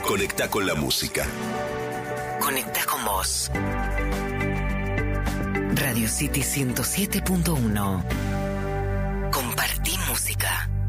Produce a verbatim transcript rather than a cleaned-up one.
Conectá con la música. Conectá con vos. Radio City ciento siete punto uno. Compartí música.